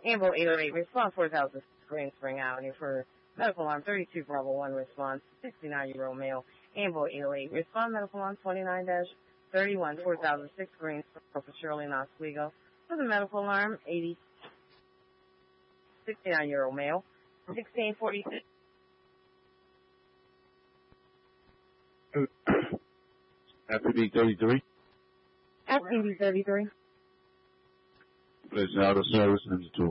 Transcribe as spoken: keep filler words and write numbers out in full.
Ambo eight oh eight, respond four thousand Green Spring Avenue for medical alarm thirty-two Bravo one, response sixty-nine-year-old male. Ambo eight oh eight, respond medical alarm twenty-nine thirty-one, four thousand six Green Spring for Shirley in Oswego. For the medical alarm, eighty, sixty-nine-year-old male, sixteen forty-six. F B thirty-three. F B thirty-three. Place out of service into two.